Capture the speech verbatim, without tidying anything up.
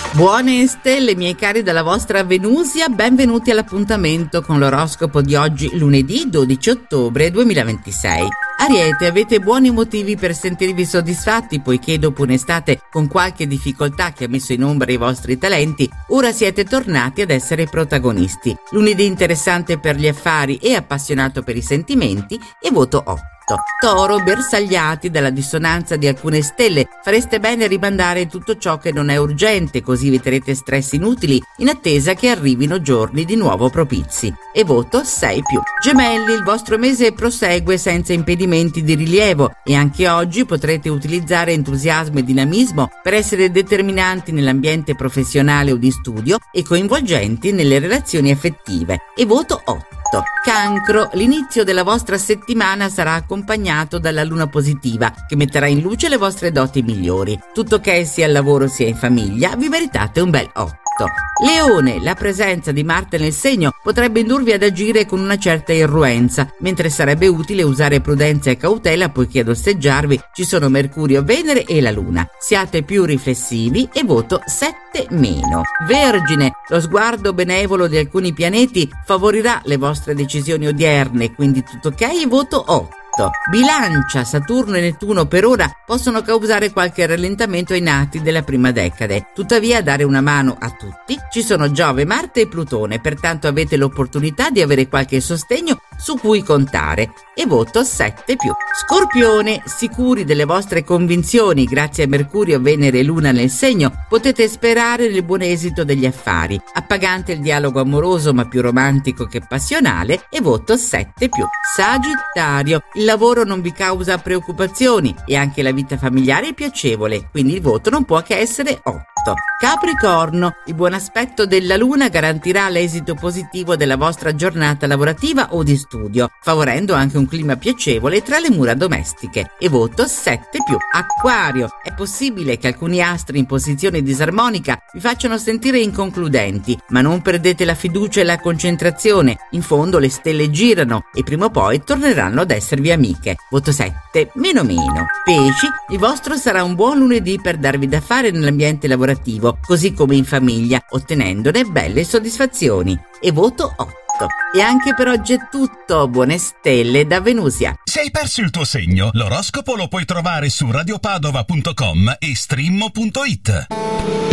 Buone stelle, miei cari della vostra Venusia, benvenuti all'appuntamento con l'oroscopo di oggi, lunedì dodici ottobre duemilaventisei. Ariete, avete buoni motivi per sentirvi soddisfatti poiché dopo un'estate con qualche difficoltà che ha messo in ombra i vostri talenti, ora siete tornati ad essere protagonisti. Lunedì interessante per gli affari e appassionato per i sentimenti e voto otto. Toro, bersagliati dalla dissonanza di alcune stelle, fareste bene a rimandare tutto ciò che non è urgente, così eviterete stress inutili in attesa che arrivino giorni di nuovo propizi. E voto sei più. Gemelli, il vostro mese prosegue senza impedimenti di rilievo e anche oggi potrete utilizzare entusiasmo e dinamismo per essere determinanti nell'ambiente professionale o di studio e coinvolgenti nelle relazioni affettive. E voto otto. Cancro, l'inizio della vostra settimana sarà accompagnato dalla luna positiva che metterà in luce le vostre doti migliori. Tutto che sia al lavoro sia in famiglia, vi meritate un bel otto. Leone, la presenza di Marte nel segno potrebbe indurvi ad agire con una certa irruenza, mentre sarebbe utile usare prudenza e cautela poiché ad osteggiarvi ci sono Mercurio, Venere e la Luna. Siate più riflessivi e voto sette meno. Vergine, lo sguardo benevolo di alcuni pianeti favorirà le vostre decisioni odierne, quindi tutto ok e voto otto. Bilancia, Saturno e Nettuno per ora possono causare qualche rallentamento ai nati della prima decade. Tuttavia, a dare una mano a tutti ci sono Giove, Marte e Plutone, pertanto avete l'opportunità di avere qualche sostegno su cui contare. E voto sette più. Scorpione, sicuri delle vostre convinzioni, grazie a Mercurio, Venere e Luna nel segno, potete sperare nel buon esito degli affari. Appagante il dialogo amoroso ma più romantico che passionale. E voto sette più. Sagittario, il lavoro non vi causa preoccupazioni e anche la vita familiare è piacevole, quindi il voto non può che essere otto. Capricorno, il buon aspetto della Luna garantirà l'esito positivo della vostra giornata lavorativa o di studio, favorendo anche un clima piacevole tra le mura domestiche. E voto sette più. Acquario, è possibile che alcuni astri in posizione disarmonica vi facciano sentire inconcludenti, ma non perdete la fiducia e la concentrazione. In fondo le stelle girano e prima o poi torneranno ad esservi amiche. Voto sette meno meno. Pesci, il vostro sarà un buon lunedì per darvi da fare nell'ambiente lavorativo, così come in famiglia, ottenendone belle soddisfazioni. E voto otto. E anche per oggi è tutto. Buone stelle da Venusia. Se hai perso il tuo segno, l'oroscopo lo puoi trovare su radiopadova punto com e streammo punto it.